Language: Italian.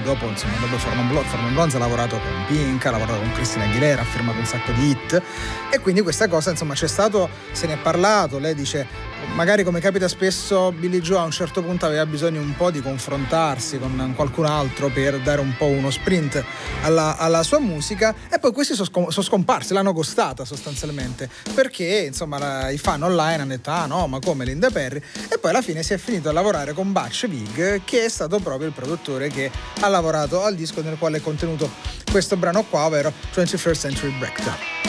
dopo Forman Bronze ha lavorato con Pink, ha lavorato con Christina Aguilera, ha firmato un sacco di hit, e quindi questa cosa insomma c'è stato, se ne è parlato. Lei dice magari, come capita spesso, Billie Joe a un certo punto aveva bisogno un po' di confrontarsi con qualcun altro per dare un po' uno sprint alla sua musica, e poi questi sono scomparsi, l'hanno costata sostanzialmente, perché insomma i fan online hanno detto no, ma come Linda Perry, e poi alla fine si è finito a lavorare con Butch Vig, che è stato proprio il produttore che ha lavorato al disco nel quale è contenuto questo brano qua, ovvero 21st Century Breakdown.